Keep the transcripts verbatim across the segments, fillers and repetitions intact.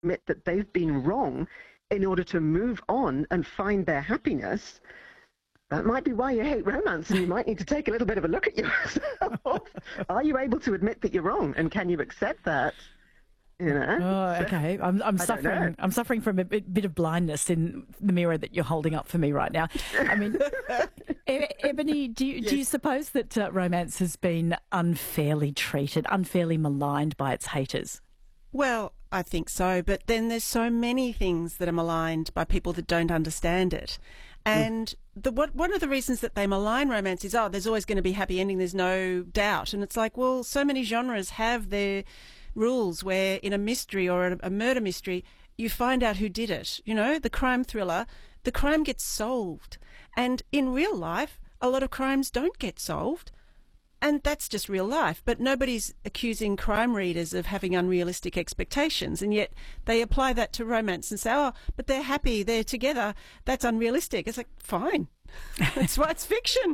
admit that they've been wrong in order to move on and find their happiness, that might be why you hate romance, and you might need to take a little bit of a look at yourself. Are you able to admit that you're wrong, and can you accept that? You know? Oh, okay. I'm, I'm suffering. I'm suffering from a bit, bit of blindness in the mirror that you're holding up for me right now. I mean, e- Ebony, do you, yes. do you suppose that uh, romance has been unfairly treated, unfairly maligned by its haters? Well, I think so, but then there's so many things that are maligned by people that don't understand it. And mm. the, what, one of the reasons that they malign romance is, oh, there's always going to be happy ending, there's no doubt. And it's like, well, so many genres have their rules where in a mystery or a, a murder mystery, you find out who did it. You know, the crime thriller, the crime gets solved. And in real life, a lot of crimes don't get solved. And that's just real life. But nobody's accusing crime readers of having unrealistic expectations. And yet they apply that to romance and say, oh, but they're happy, they're together. That's unrealistic. It's like, fine. That's why it's fiction.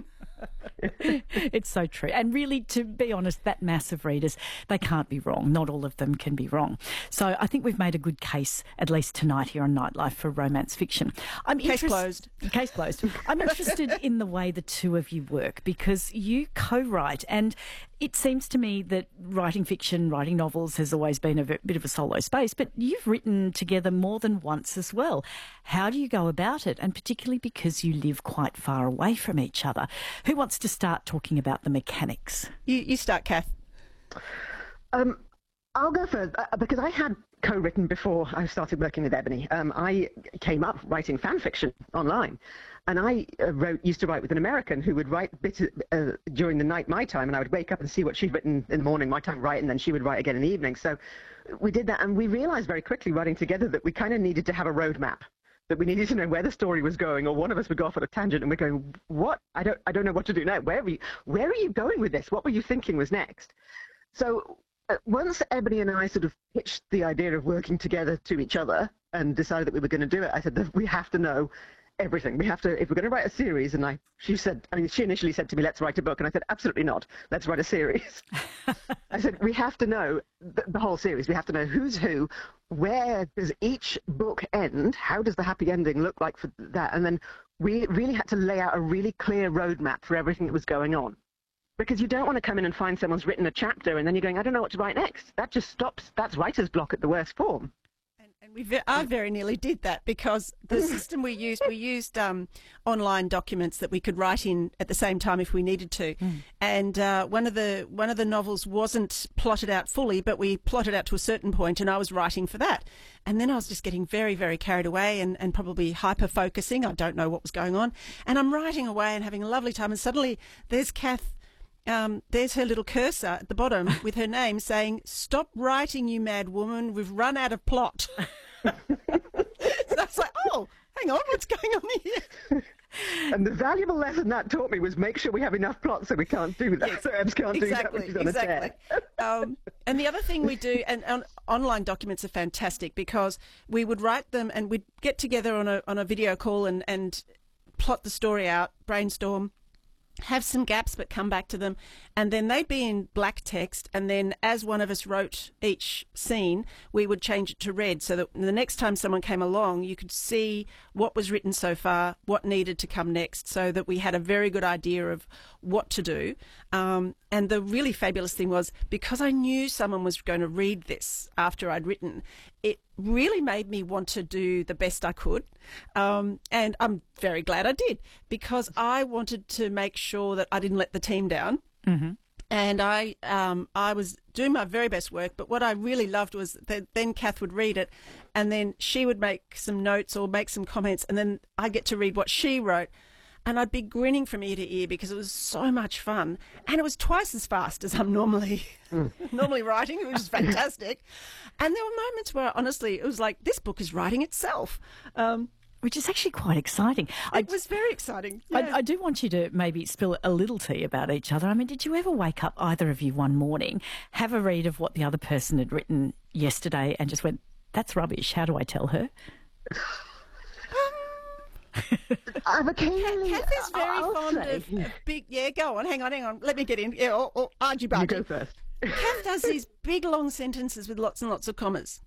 It's so true. And really, to be honest, that mass of readers, they can't be wrong. Not all of them can be wrong. So I think we've made a good case, at least tonight here on Nightlife, for romance fiction. I'm case interest- closed. Case closed. I'm interested in the way the two of you work, because you co-write, and it seems to me that writing fiction, writing novels has always been a bit of a solo space, but you've written together more than once as well. How do you go about it? And particularly because you live quite far away from each other. Who wants to start talking about the mechanics? You, you start, Kath. Um, I'll go first, uh, because I had co-written before I started working with Ebony. Um, I came up writing fan fiction online, and I uh, wrote, used to write with an American who would write bits uh, during the night my time, and I would wake up and see what she'd written in the morning my time, write, and then she would write again in the evening. So we did that, and we realized very quickly writing together that we kind of needed to have a roadmap, that we needed to know where the story was going, or one of us would go off on a tangent and we're going, what? I don't, I don't know what to do now. Where are you, where are you going with this? What were you thinking was next? So uh, once Ebony and I sort of pitched the idea of working together to each other and decided that we were going to do it, I said, we have to know everything. We have to, if we're going to write a series, and I, she said, I mean, she initially said to me, let's write a book, and I said, absolutely not. Let's write a series. I said, we have to know the, the whole series. We have to know who's who, where does each book end, how does the happy ending look like for that, and then we really had to lay out a really clear roadmap for everything that was going on. Because you don't want to come in and find someone's written a chapter and then you're going, I don't know what to write next. That just stops, that's writer's block at the worst form. And we ve- I very nearly did that, because the system we used, we used um, online documents that we could write in at the same time if we needed to. Mm. And uh, one of the one of the novels wasn't plotted out fully, but we plotted out to a certain point, and I was writing for that. And then I was just getting very, very carried away and, and probably hyper-focusing. I don't know what was going on. And I'm writing away and having a lovely time, and suddenly there's Kath. Um, there's her little cursor at the bottom with her name saying, stop writing, you mad woman, we've run out of plot. So I was like, oh, hang on, what's going on here? And the valuable lesson that taught me was make sure we have enough plot so we can't do that. Yes, so Ebs can't exactly, do that when she's on exactly. a tear. um, and the other thing we do, and, and online documents are fantastic, because we would write them and we'd get together on a on a video call and, and plot the story out, brainstorm, have some gaps but come back to them, and then they'd be in black text, and then as one of us wrote each scene, we would change it to red, so that the next time someone came along you could see what was written so far, what needed to come next, so that we had a very good idea of what to do. Um, and the really fabulous thing was, because I knew someone was going to read this after I'd written, it really made me want to do the best I could. Um, and I'm very glad I did, because I wanted to make sure that I didn't let the team down. Mm-hmm. And I um, I was doing my very best work, but what I really loved was that then Kath would read it, and then she would make some notes or make some comments, and then I'd get to read what she wrote. And I'd be grinning from ear to ear because it was so much fun. And it was twice as fast as I'm normally mm. normally writing, which is fantastic. And there were moments where, honestly, it was like, this book is writing itself. Um, Which is actually quite exciting. It I, was very exciting. Yeah. I, I do want you to maybe spill a little tea about each other. I mean, did you ever wake up, either of you, one morning, have a read of what the other person had written yesterday and just went, that's rubbish, how do I tell her? I've occasionally... Kath is very I'll fond say. of, of big... Yeah, go on, hang on, hang on. Let me get in. Yeah, or, or argy bargy. You go first. Kath does these big, long sentences with lots and lots of commas.